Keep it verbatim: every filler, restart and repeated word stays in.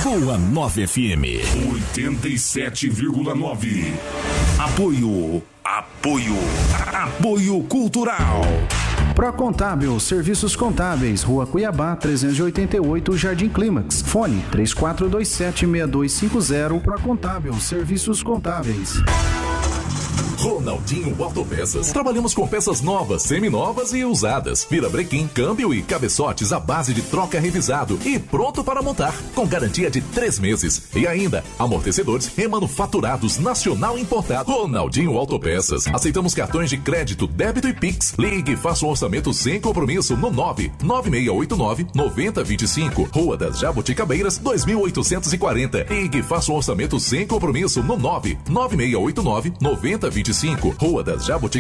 Boa Nova F M. oitenta e sete vírgula nove. Apoio. Apoio. Apoio Cultural. Procontábil, Serviços Contábeis, Rua Cuiabá, trezentos e oitenta e oito, Jardim Clímax. Fone três quatro dois sete, seis dois cinco zero. Procontábil, Serviços Contábeis. Ronaldinho Autopeças. Trabalhamos com peças novas, seminovas e usadas. Virabrequim, câmbio e cabeçotes à base de troca revisado e pronto para montar, com garantia de três meses. E ainda, amortecedores remanufaturados nacional importado. Ronaldinho Autopeças. Aceitamos cartões de crédito, débito e Pix. Ligue e faça um orçamento sem compromisso no nove nove seis oito nove, nove zero dois cinco. Rua das Jabuticabeiras, dois mil oitocentos e quarenta. Ligue e faça um orçamento sem compromisso no nove nove seis oito nove, nove zero dois cinco. Rua das Jabuticabeiras.